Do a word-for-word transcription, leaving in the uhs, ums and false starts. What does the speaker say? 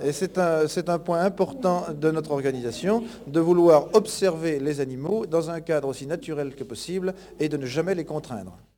Et c'est un, c'est un point important de notre organisation, de vouloir observer les animaux dans un cadre aussi naturel que possible et de ne jamais les contraindre.